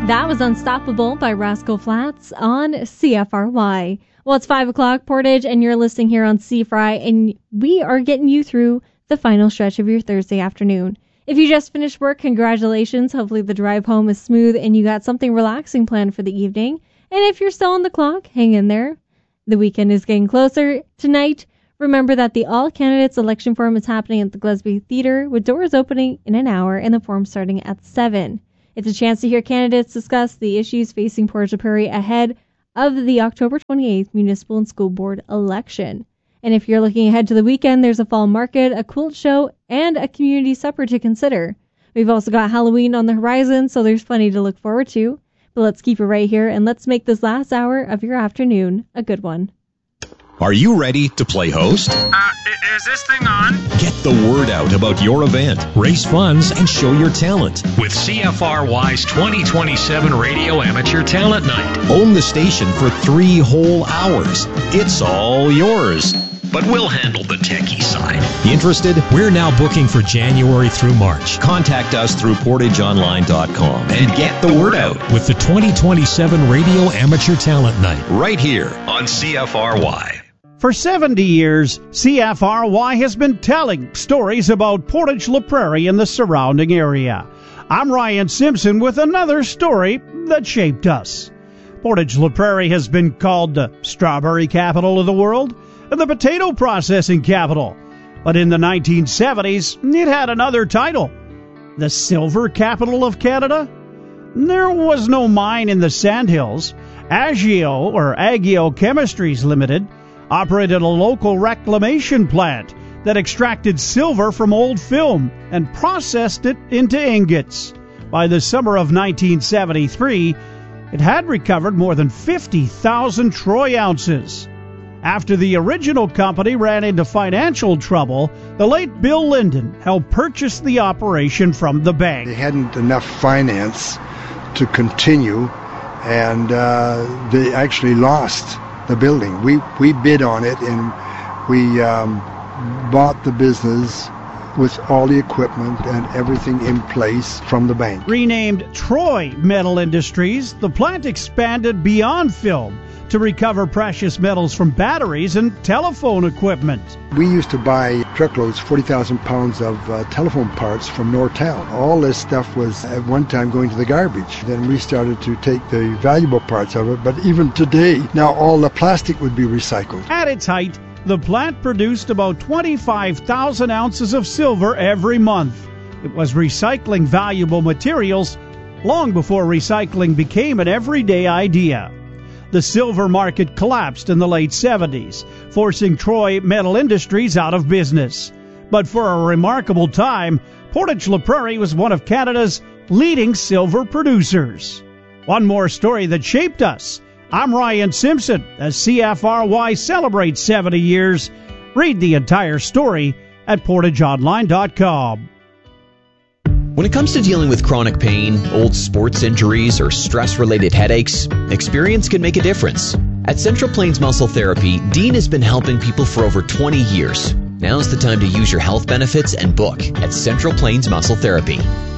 That was Unstoppable by Rascal Flatts on CFRY. Well, it's 5 o'clock, Portage, and you're listening here on C-Fry, and we are getting you through the final stretch of your Thursday afternoon. If you just finished work, congratulations. Hopefully the drive home is smooth and you got something relaxing planned for the evening. And if you're still on the clock, hang in there. The weekend is getting closer. Tonight, remember that the All Candidates election forum is happening at the Gillespie Theatre, with doors opening in an hour and the forum starting at 7. It's a chance to hear candidates discuss the issues facing Portage la Prairie ahead of the October 28th municipal and school board election. And if you're looking ahead to the weekend, there's a fall market, a quilt show, and a community supper to consider. We've also got Halloween on the horizon, so there's plenty to look forward to. But let's keep it right here, and let's make this last hour of your afternoon a good one. Are you ready to play host? Is this thing on? Get the word out about your event, raise funds, and show your talent. With CFRY's 2027 Radio Amateur Talent Night. Own the station for 3 whole hours. It's all yours. But we'll handle the techie side. Interested? We're now booking for January through March. Contact us through portageonline.com and get the word out. With the 2027 Radio Amateur Talent Night. Right here on CFRY. For 70 years, CFRY has been telling stories about Portage la Prairie and the surrounding area. I'm Ryan Simpson with another story that shaped us. Portage la Prairie has been called the strawberry capital of the world and the potato processing capital. But in the 1970s, it had another title, the silver capital of Canada. There was no mine in the Sandhills. Agio, or Agio Chemistries Limited, operated a local reclamation plant that extracted silver from old film and processed it into ingots. By the summer of 1973, it had recovered more than 50,000 troy ounces. After the original company ran into financial trouble, the late Bill Linden helped purchase the operation from the bank. They hadn't enough finance to continue, and they actually lost the building. We bid on it, and we bought the business with all the equipment and everything in place from the bank. Renamed Troy Metal Industries, the plant expanded beyond film to recover precious metals from batteries and telephone equipment. We used to buy truckloads, 40,000 pounds of telephone parts from Nortel. All this stuff was at one time going to the garbage. Then we started to take the valuable parts of it, but even today, now all the plastic would be recycled. At its height, the plant produced about 25,000 ounces of silver every month. It was recycling valuable materials long before recycling became an everyday idea. The silver market collapsed in the late 70s, forcing Troy Metal Industries out of business. But for a remarkable time, Portage la Prairie was one of Canada's leading silver producers. One more story that shaped us. I'm Ryan Simpson as CFRY celebrates 70 years. Read the entire story at portageonline.com. When it comes to dealing with chronic pain, old sports injuries, or stress-related headaches, experience can make a difference. At Central Plains Muscle Therapy, Dean has been helping people for over 20 years. Now's the time to use your health benefits and book at Central Plains Muscle Therapy.